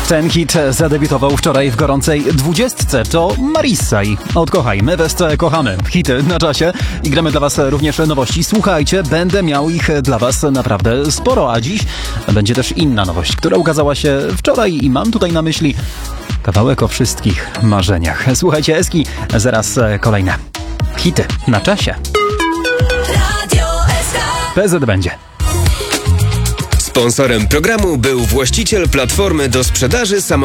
Ten hit zadebiutował wczoraj w gorącej 20. To Marissa i Odkochaj. My was kochamy. Hity na czasie i gramy dla was również nowości. Słuchajcie, będę miał ich dla was naprawdę sporo, a dziś będzie też inna nowość, która ukazała się wczoraj i mam tutaj na myśli kawałek o wszystkich marzeniach. Słuchajcie, Eski, zaraz kolejne hity na czasie. PZ będzie. Sponsorem programu był właściciel platformy do sprzedaży samochodów.